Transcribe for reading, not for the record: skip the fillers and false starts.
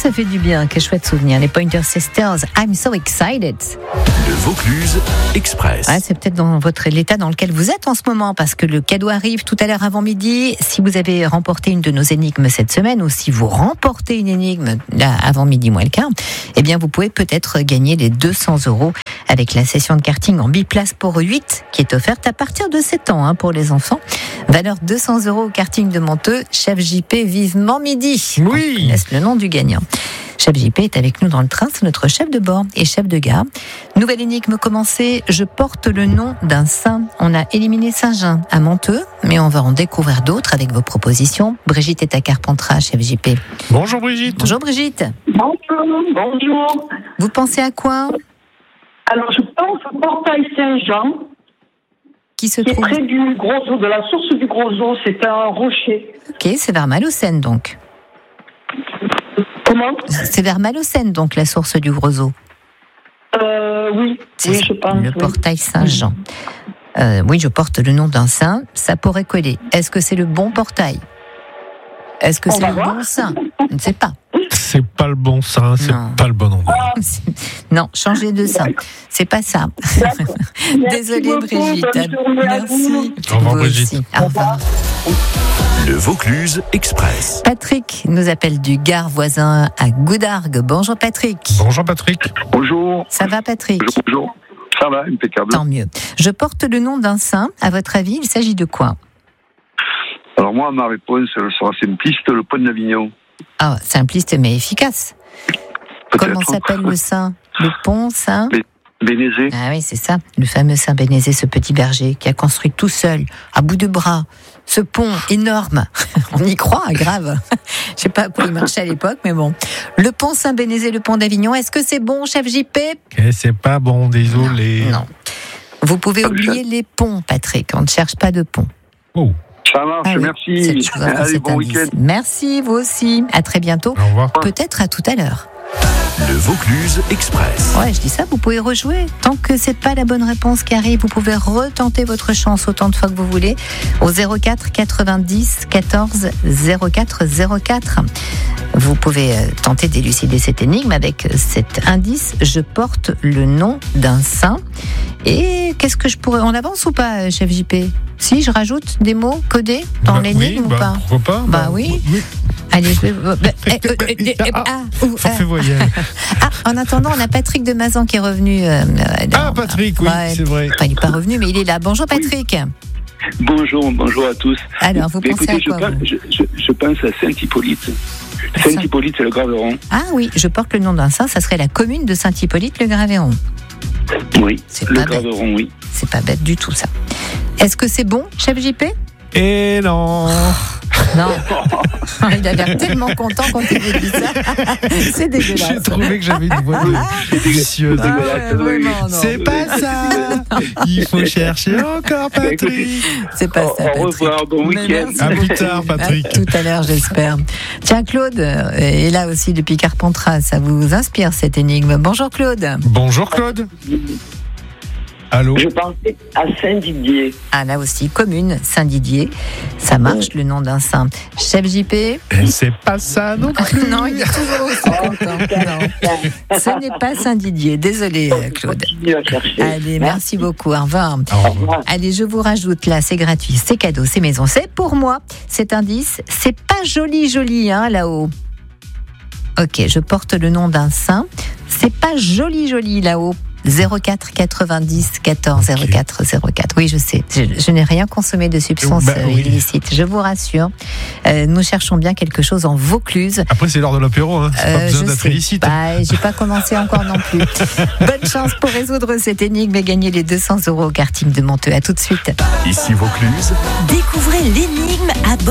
ça fait du bien, quel chouette souvenir. Les Pointer Sisters, I'm so excited. Le Vaucluse Express. Ouais, c'est peut-être dans l'état dans lequel vous êtes en ce moment, parce que le cadeau arrive tout à l'heure avant midi. Si vous avez remporté une de nos énigmes cette semaine, ou si vous remportez une énigme là, avant midi moins le quart, eh bien vous pouvez peut-être gagner les 200 € avec la session de karting en biplace pour 8 qui est offerte à partir de 7 ans pour les enfants. Valeur 200 € au karting de Monteux. Chef JP, vivement midi. Oui. On laisse le nom du gagnant. Chef JP est avec nous dans le train, c'est notre chef de bord et chef de gare. Nouvelle énigme commencée, je porte le nom d'un saint. On a éliminé Saint-Jean à Monteux, mais on va en découvrir d'autres avec vos propositions. Brigitte est à Carpentras, chef JP. Bonjour Brigitte. Bonjour Brigitte. Bonjour. Vous pensez à quoi ? Alors, je pense au portail Saint-Jean, Qui se qui est trouve près du Gros Eau, de la source du Gros Eau. C'est un rocher. Ok, c'est vers Malocène donc. Comment ? C'est vers Malocène donc la source du Gros Eau. Oui, C'est oui, ça, je pense. le oui. portail Saint-Jean. Oui, je porte le nom d'un saint. Ça pourrait coller. Est-ce que c'est le bon portail ? Est-ce que On c'est va le voir. bon saint ? Je ne sais pas. C'est pas le bon saint, c'est Non. pas le bon endroit. Non, changez de saint. C'est pas ça. D'accord. Désolée Merci beaucoup, Brigitte. bonne journée à vous. Merci. Au revoir, Vous Brigitte. aussi. Au revoir. Le Vaucluse Express. Patrick nous appelle du Gard voisin à Goudargues. Bonjour Patrick. Bonjour Patrick. Bonjour. Ça va Patrick ? Bonjour. Ça va, impeccable. Tant mieux. Je porte le nom d'un saint. À votre avis, il s'agit de quoi ? Alors moi, ma réponse elle sera simpliste, le pont d'Avignon. Ah, simpliste mais efficace. Peut-être. Comment s'appelle le saint ? Le pont Saint ? Bénézé. Ah oui, c'est ça, le fameux Saint Bénézé, ce petit berger qui a construit tout seul, à bout de bras, ce pont énorme. On y croit, grave. Je sais pas à quoi il marchait à l'époque, mais bon. Le pont Saint Bénézé, le pont d'Avignon, est-ce que c'est bon, chef JP ? C'est pas bon, désolé. Non. Vous pouvez oublier les ponts, Patrick. On ne cherche pas de pont. Oh, Ça marche, Ah oui, merci. je vous offre Allez, cet bon indice. week-end. Merci, vous aussi. À très bientôt. au revoir. Peut-être à tout à l'heure. Le Vaucluse Express. Ouais, je dis ça, vous pouvez rejouer. Tant que c'est pas la bonne réponse qui arrive, vous pouvez retenter votre chance autant de fois que vous voulez au 04 90 14 04 04. Vous pouvez tenter d'élucider cette énigme avec cet indice. Je porte le nom d'un saint. Et qu'est-ce que je pourrais... On avance ou pas, chef JP ? Si, je rajoute des mots codés dans Bah, l'énigme oui, ou pas ? pourquoi pas Bah oui. Allez, je vais... Forfait voyelle. En attendant, on a Patrick de Mazan qui est revenu. Patrick, oui, Ouais. c'est vrai. Enfin, il n'est pas revenu, mais il est là. Bonjour Patrick. Bonjour à tous. Alors, vous Mais pensez écoutez, à quoi vous je pense à Saint-Hippolyte. Saint-Hippolyte, c'est le Graveron. Ah oui, je porte le nom d'un saint, ça serait la commune de Saint-Hippolyte-le-Graveyron. Oui, C'est le pas bête. Graveron, oui. C'est pas bête du tout ça. Est-ce que c'est bon, chef JP ? Et non. Non. Il a l'air tellement content quand il vous dit ça. C'est dégueulasse. J'ai trouvé que j'avais une voix délicieuse. Ah ouais, vraiment, non. C'est pas ça. Il faut chercher encore, Patrick. C'est pas ça, Au Patrick. revoir, bon Mais week-end. merci À plus beaucoup. tard, Patrick. À tout à l'heure, j'espère. Tiens, Claude est là aussi depuis Carpentras. Ça vous inspire cette énigme. Bonjour Claude. Bonjour Claude. Allô. Je pensais à Saint-Didier. Ah, là aussi, commune, Saint-Didier. Ça marche, le nom d'un saint. Chef JP ? Et c'est pas ça non plus. Non, il est toujours aussi content. Non. Ce n'est pas Saint-Didier. Désolé, Claude. Continue à chercher. Allez, merci beaucoup. Au revoir. Au revoir. Allez, je vous rajoute là, c'est gratuit, c'est cadeau, c'est maison, c'est pour moi. Cet indice, c'est pas joli, là-haut. Ok, je porte le nom d'un saint. C'est pas joli, là-haut. 04 90 14 04 04. Oui, je sais. Je n'ai rien consommé de substance Oui. illicite. Je vous rassure. Nous cherchons bien quelque chose en Vaucluse. Après, c'est l'heure de l'apéro, hein. C'est pas besoin Je d'être sais. illicite. Bah, j'ai pas commencé encore non plus. Bonne chance pour résoudre cette énigme et gagner les 200 € au karting de Monteux. À tout de suite. Ici Vaucluse. Découvrez l'énigme à